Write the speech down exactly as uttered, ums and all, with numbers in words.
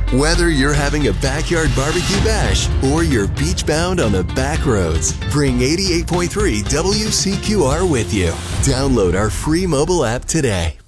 Whether you're having a backyard barbecue bash or you're beach bound on the back roads, bring eighty-eight point three W C Q R with you. Download our free mobile app today.